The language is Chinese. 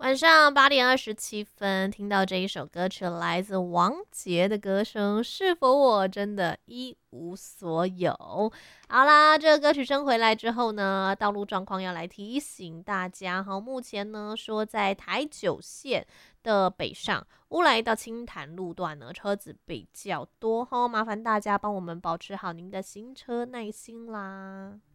晚上8点27分，听到这一首歌曲，来自王杰的歌声，是否我真的一无所有？好啦，这个歌曲声回来之后呢，道路状况要来提醒大家哈。目前呢，说在台九线的北上乌来到清潭路段呢，车子比较多哈，麻烦大家帮我们保持好您的行车耐心啦。